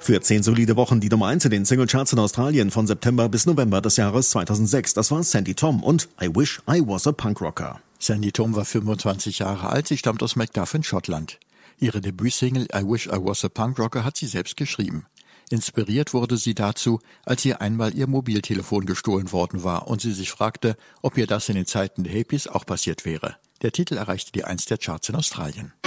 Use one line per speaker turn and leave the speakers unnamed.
Für 10 solide Wochen die Nummer 1 in den Singlecharts in Australien von September bis November des Jahres 2006. Das war Sandy Tom und I Wish I Was a Punk Rocker.
Sandy Tom war 25 Jahre alt, sie stammt aus Macduff in Schottland. Ihre Debütsingle I Wish I Was a Punk Rocker hat sie selbst geschrieben. Inspiriert wurde sie dazu, als ihr einmal ihr Mobiltelefon gestohlen worden war und sie sich fragte, ob ihr das in den Zeiten der Hippies auch passiert wäre. Der Titel erreichte die 1 der Charts in Australien.